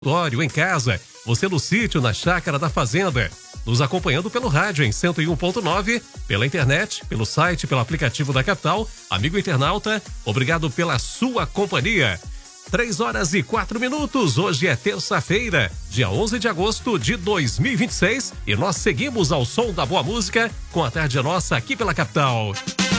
em casa, você no sítio, na chácara da fazenda, nos acompanhando pelo rádio em 101.9, pela internet, pelo site, pelo aplicativo da Capital. Amigo internauta, obrigado pela sua companhia. 3h04, hoje é terça-feira, dia 11 de agosto de 2026, e nós seguimos ao som da boa música com a Tarde Nossa aqui pela Capital.